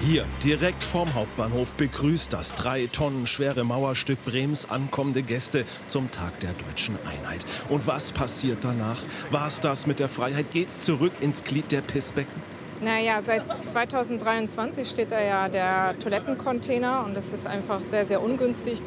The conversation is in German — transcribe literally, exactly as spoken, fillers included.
Hier, direkt vorm Hauptbahnhof, begrüßt das drei Tonnen schwere Mauerstück Brems ankommende Gäste zum Tag der Deutschen Einheit. Und was passiert danach? War's das mit der Freiheit? Geht's zurück ins Glied der Pissbecken? Naja, seit zweitausenddreiundzwanzig steht da ja der Toilettencontainer und das ist einfach sehr, sehr ungünstig.